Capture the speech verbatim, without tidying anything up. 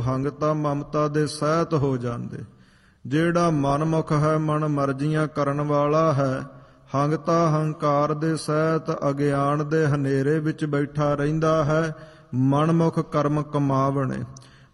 ਹੰਗਤਾ ਮਮਤਾ ਦੇ ਸਹਿਤ ਹੋ ਜਾਂਦੇ। ਜਿਹੜਾ ਮਨਮੁਖ ਹੈ, ਮਨ ਮਰਜ਼ੀਆਂ ਕਰਨ ਵਾਲਾ ਹੈ, ਹੰਗਤਾ ਹੰਕਾਰ ਦੇ ਸਹਿਤ ਅਗਿਆਨ ਦੇ ਹਨੇਰੇ ਵਿੱਚ ਬੈਠਾ ਰਹਿੰਦਾ ਹੈ। ਮਨਮੁਖ ਕਰਮ ਕਮਾਵਣੇ,